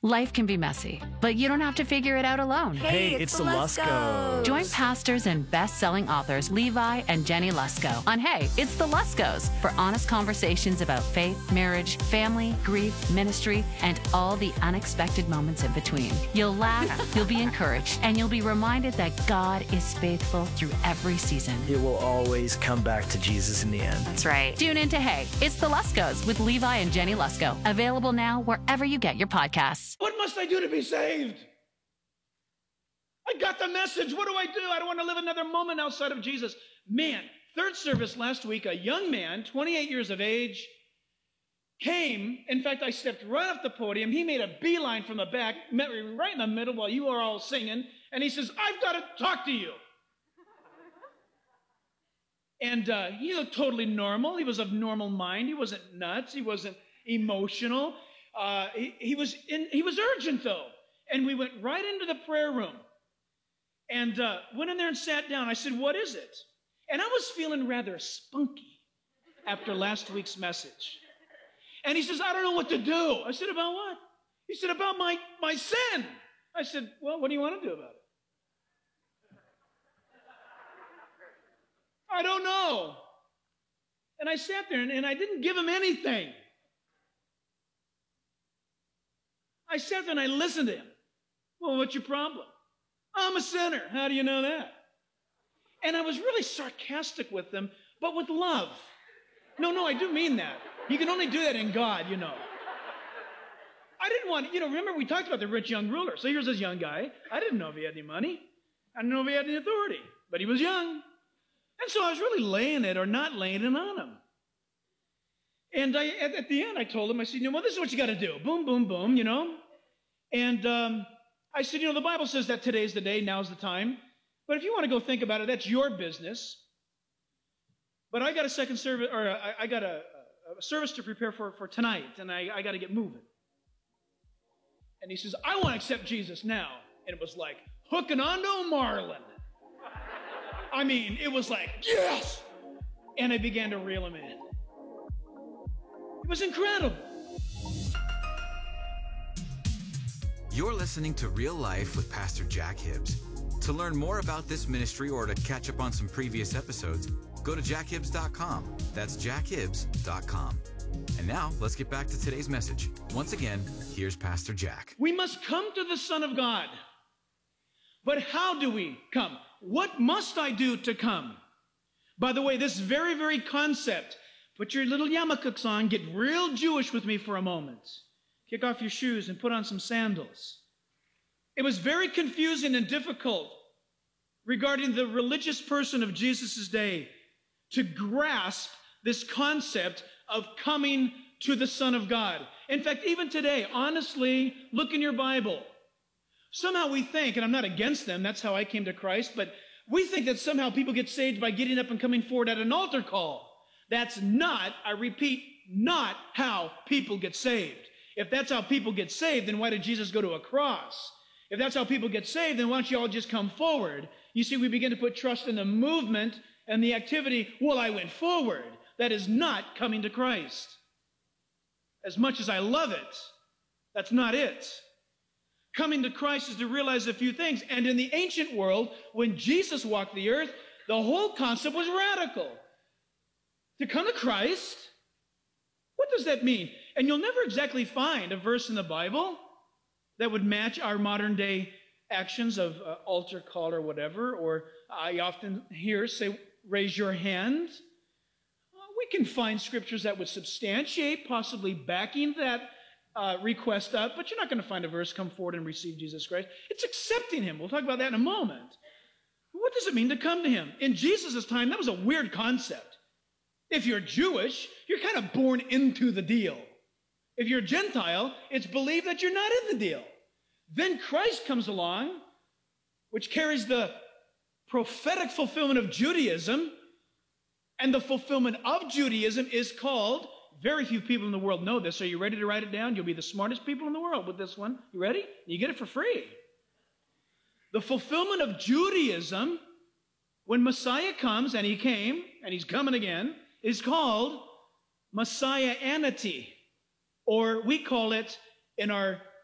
Life can be messy, but you don't have to figure it out alone. Hey, it's the Luskos. Join pastors and best-selling authors Levi and Jenny Lusko on Hey, It's the Luskos for honest conversations about faith, marriage, family, grief, ministry, and all the unexpected moments in between. You'll laugh, you'll be encouraged, and you'll be reminded that God is faithful through every season. It will always come back to Jesus in the end. That's right. Tune in to Hey, It's the Luskos with Levi and Jenny Lusko. Available now wherever you get your podcasts. What must I do to be saved? I got the message. What do? I don't want to live another moment outside of Jesus. Man, third service last week, a young man, 28 years of age, came. In fact, I stepped right off the podium. He made a beeline from the back, met me right in the middle while you were all singing, and he says, I've got to talk to you. And he looked totally normal. He was of normal mind. He wasn't nuts. He wasn't emotional. He was urgent, though. And we went right into the prayer room and went in there and sat down. I said, what is it? And I was feeling rather spunky after last week's message. And he says, I don't know what to do. I said, about what? He said, about my sin. I said, well, what do you want to do about it? I don't know. And I sat there and I didn't give him anything. I sat there and I listened to him. Well, what's your problem? I'm a sinner. How do you know that? And I was really sarcastic with him, but with love. No, I do mean that. You can only do that in God, you know. I didn't want, remember we talked about the rich young ruler. So here's this young guy. I didn't know if he had any money. I didn't know if he had any authority, but he was young. And so I was really laying it or not laying it on him. And at the end, I told him, I said, well, this is what you got to do. Boom, boom, boom, And I said, the Bible says that today's the day, now's the time. But if you want to go think about it, that's your business. But I got a second service, or I got a service to prepare for tonight, and I got to get moving. And he says, I want to accept Jesus now. And it was like hooking onto a marlin. I mean, it was like, yes! And I began to reel him in. It was incredible. You're listening to Real Life with Pastor Jack Hibbs. To learn more about this ministry or to catch up on some previous episodes, go to jackhibbs.com. That's jackhibbs.com. And now, let's get back to today's message. Once again, here's Pastor Jack. We must come to the Son of God. But how do we come? What must I do to come? By the way, this very, very concept, put your little yarmulkes on, get real Jewish with me for a moment. Kick off your shoes and put on some sandals. It was very confusing and difficult regarding the religious person of Jesus' day to grasp this concept of coming to the Son of God. In fact, even today, honestly, look in your Bible. Somehow we think, and I'm not against them, that's how I came to Christ, but we think that somehow people get saved by getting up and coming forward at an altar call. That's not, I repeat, not how people get saved. If that's how people get saved, then why did Jesus go to a cross? If that's how people get saved, then why don't you all just come forward? You see, we begin to put trust in the movement and the activity, well, I went forward. That is not coming to Christ. As much as I love it, that's not it. Coming to Christ is to realize a few things. And in the ancient world, when Jesus walked the earth, the whole concept was radical. To come to Christ, what does that mean? And you'll never exactly find a verse in the Bible that would match our modern day actions of altar call or whatever. Or I often hear say, raise your hand. We can find scriptures that would substantiate, possibly backing that request up, but you're not going to find a verse, come forward and receive Jesus Christ. It's accepting him. We'll talk about that in a moment. What does it mean to come to him? In Jesus' time, that was a weird concept. If you're Jewish, you're kind of born into the deal. If you're Gentile, it's believed that you're not in the deal. Then Christ comes along, which carries the prophetic fulfillment of Judaism, and the fulfillment of Judaism is called, very few people in the world know this. Are you ready to write it down? You'll be the smartest people in the world with this one. You ready? You get it for free. The fulfillment of Judaism, when Messiah comes, and he came, and he's coming again, is called Messiahanity. Or we call it, in our